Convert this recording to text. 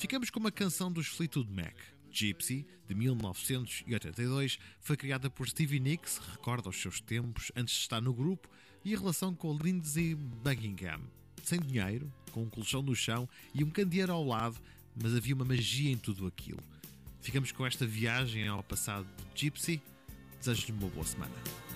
Ficamos com uma canção dos Fleetwood Mac. Gypsy, de 1982, foi criada por Stevie Nicks, recorda os seus tempos antes de estar no grupo e a relação com Lindsey Buckingham. Sem dinheiro, com um colchão no chão e um candeeiro ao lado, mas havia uma magia em tudo aquilo. Ficamos com esta viagem ao passado de Gypsy. Desejo-lhe uma boa semana.